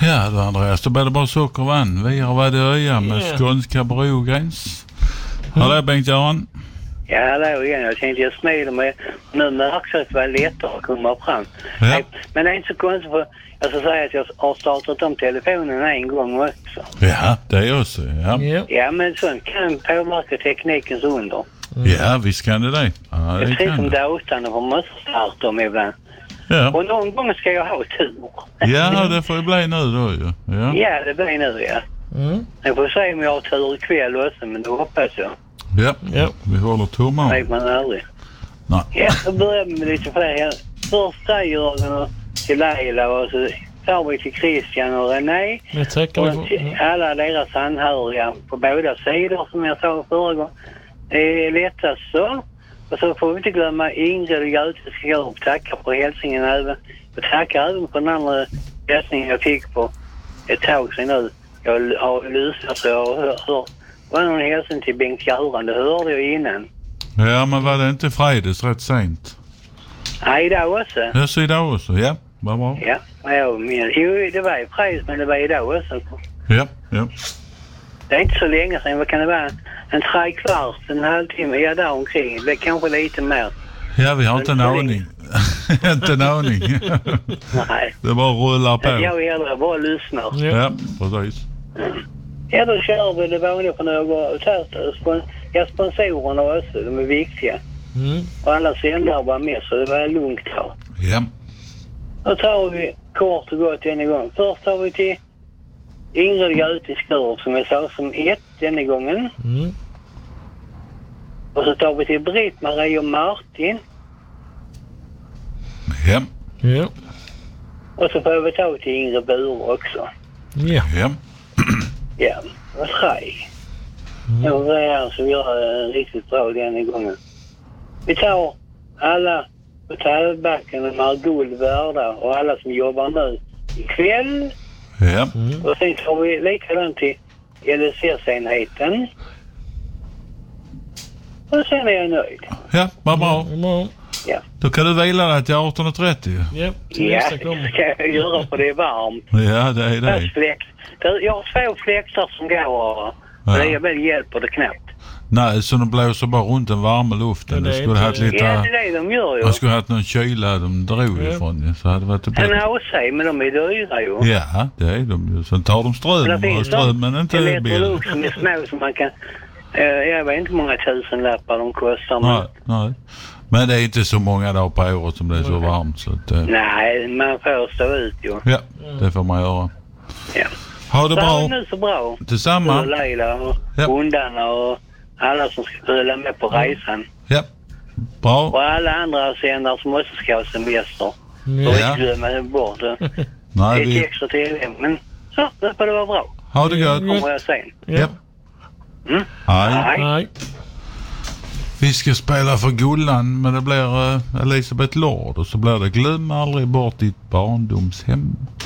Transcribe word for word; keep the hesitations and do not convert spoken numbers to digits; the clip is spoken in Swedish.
Ja, då Andreas, då blir det bara socker och vann. Vi har varit i öja med Yeah. skånska brogräns. Hallå Bengt-Göran. Ja, hallå igen. Jag tänkte jag smider mig. Nu märks att det var lättare att komma fram. Ja. Nej, men det är inte så konstigt för jag ska säga att jag har startat om telefonen en gång också. Ja, det är också. Ja, Ja. Ja, men sånt kan påverka teknikens under. ja visst kan det det. Ja, Det är det precis kan som det. datan och man måste starta om ibland. Ja. Och någon gång ska jag ha tur. Ja, det får ju bli nu då ju. Ja. Ja, det blir nu, ja. Mm. Jag får se om jag har tur ikväll också, men det hoppas jag. Ja, Ja. vi håller tummarna. Det vet man aldrig. Nej. Ja, då börjar vi med lite fler. Först dig Jörgen och till Leila och så tar vi till Christian och René. Det tackar vi Och för. till alla deras anhöriga på båda sidor som jag sa förra gången. Det är lättast så. Och så får vi inte glömma Ingrid och Göte ska gå och tacka på hälsningen även. Och tacka även på den andra hälsningen jag fick på ett tag sedan nu. Jag har lyssnat så jag har hört. hört. Det var någon hälsning till Bengt-Göran, det hörde jag innan. Ja, men var det inte fredags rätt sent? Nej, idag också. Jag ser idag också, ja. Vad bra. Ja, jag men, jo, det var ju pris, men det var idag också. Ja, ja. Det är inte så länge sedan. Vad kan det vara? En tre kvart, en halvtimme, ja där omkring. Det är kanske lite mer. Ja, vi har inte en Men- aning. Inte en aning. Nej. Det bara rullar på. Jag hellre bara lyssnar. Ja. Ja, precis. Ja, då kör vi det vanliga för några. Spon- ja, sponsorerna också, de är viktiga. Mm. Och alla sändare var med, så det var lugnt här. Ja. Då tar vi kort och gott denna gång. Först tar vi till Ingrid Göte i Skurup som jag sa som ett denna gången. Mm. Och så tar vi till Britt-Marie och Martin. Ja. Ja. Och så får vi ta till Ingrid Bure också. Ja. Ja. Ja, och tre. Mm. Och det är som gör det riktigt bra denna gången. Vi tar alla på Tallbacken och har guld värda och alla som jobbar nu ikväll. Ja. Mm. Och sen tar vi likadant till L S S-enheten. Och sen är jag nöjd. Ja, vad bra. Bra. Ja, Då kan du vila dig till arton trettio. Ja. Till ja nästa det kommer. ska jag göra för det är varmt. Ja, det är det. Fläkt. Jag har två fläktar som går och Ja. det är väl hjälper det knappt. Nej, så de blåser bara runt den varma luften. Ja, det Det är skulle inte- haft lite... Ja, det är det de gör ju. Man skulle haft någon kyla de drog Ja. ifrån ju, så hade det varit En bättre. A C, men de är dyra ju. Ja, det är de ju. Sen tar de Men ström det och finns strömmen är inte billig. Electrolux som är små som man kan... Eh, jag vet inte hur många tusen lappar de kostar. Men, Nej, nej. Men det är inte så många dagar på året som det är så varmt. Så att, eh, nej, man får stå ut ju. ja, det får man göra. Ja. Ha det Så har vi bra. nu så bra. Du Detsamma. och Leila och Ja. hundarna och alla som ska följa med på resan. Ja, bra. Och alla andra sändare som också ska ha semester. Och Ja. inte glömma bort det. Det Nej, är ett vi... extra T V. Men så, det får det vara bra. Ha det gött. Kommer jag sen. Ja. Mm. Hej. Nej. Nej. Vi ska spela för Gullan, men det blir uh, Elisabeth Lord och så blir det Glöm aldrig bort ditt barndomshem.